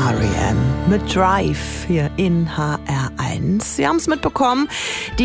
R.E.M. mit Drive hier in HR1. Sie haben es mitbekommen, die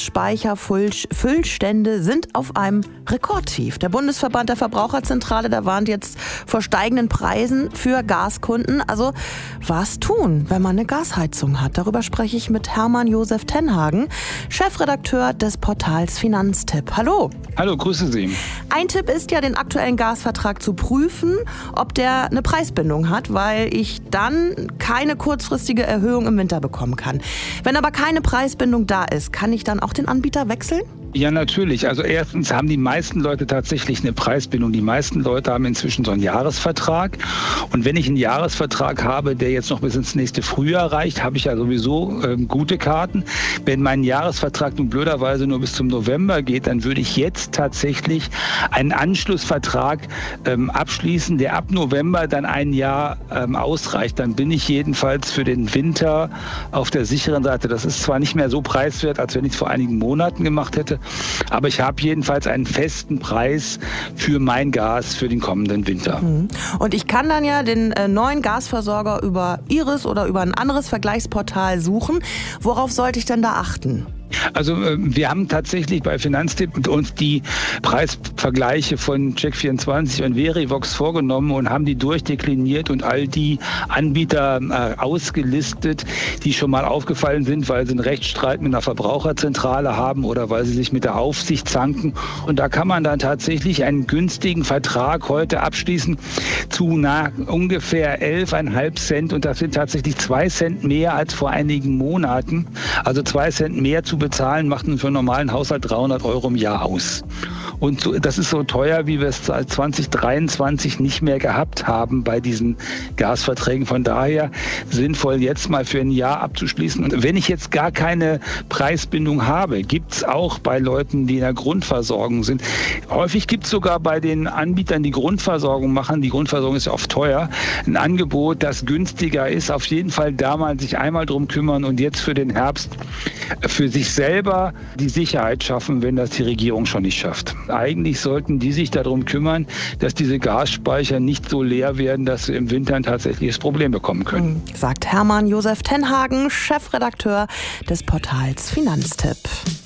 Gasspeicherfüllstände sind auf einem Rekordtief. Der Bundesverband der Verbraucherzentrale, der warnt jetzt vor steigenden Preisen für Gaskunden. Also was tun, wenn man eine Gasheizung hat? Darüber spreche ich mit Hermann Josef Tenhagen, Chefredakteur des Portals Finanztipp. Hallo. Hallo, grüße Sie. Ein Tipp ist ja, den aktuellen Gasvertrag zu prüfen, ob der eine Preisbindung hat, weil ich dann keine kurzfristige Erhöhung im Winter bekommen kann. Wenn aber keine Preisbindung da ist, kann ich dann auch den Anbieter wechseln? Ja, natürlich. Also erstens haben die meisten Leute tatsächlich eine Preisbindung. Die meisten Leute haben inzwischen so einen Jahresvertrag. Und wenn ich einen Jahresvertrag habe, der jetzt noch bis ins nächste Frühjahr reicht, habe ich ja sowieso gute Karten. Wenn mein Jahresvertrag nun blöderweise nur bis zum November geht, dann würde ich jetzt tatsächlich einen Anschlussvertrag abschließen, der ab November dann ein Jahr ausreicht. Dann bin ich jedenfalls für den Winter auf der sicheren Seite. Das ist zwar nicht mehr so preiswert, als wenn ich es vor einigen Monaten gemacht hätte, aber ich habe jedenfalls einen festen Preis für mein Gas für den kommenden Winter. Und ich kann dann ja den neuen Gasversorger über Iris oder über ein anderes Vergleichsportal suchen. Worauf sollte ich denn da achten? Also wir haben tatsächlich bei Finanztipp uns die Preisvergleiche von Check24 und Verivox vorgenommen und haben die durchdekliniert und all die Anbieter ausgelistet, die schon mal aufgefallen sind, weil sie einen Rechtsstreit mit einer Verbraucherzentrale haben oder weil sie sich mit der Aufsicht zanken. Und da kann man dann tatsächlich einen günstigen Vertrag heute abschließen zu ungefähr 11,5 Cent. Und das sind tatsächlich 2 Cent mehr als vor einigen Monaten. Also 2 Cent mehr zu bezahlen, macht für einen normalen Haushalt 300 € im Jahr aus. Und das ist so teuer, wie wir es seit 2023 nicht mehr gehabt haben bei diesen Gasverträgen. Von daher sinnvoll, jetzt mal für ein Jahr abzuschließen. Und wenn ich jetzt gar keine Preisbindung habe, gibt es auch bei Leuten, die in der Grundversorgung sind. Häufig gibt es sogar bei den Anbietern, die Grundversorgung machen, die Grundversorgung ist ja oft teuer, ein Angebot, das günstiger ist. Auf jeden Fall da mal sich einmal drum kümmern und jetzt für den Herbst für sich selber die Sicherheit schaffen, wenn das die Regierung schon nicht schafft. Eigentlich sollten die sich darum kümmern, dass diese Gasspeicher nicht so leer werden, dass sie im Winter ein tatsächliches Problem bekommen können. Sagt Hermann Josef Tenhagen, Chefredakteur des Portals Finanztipp.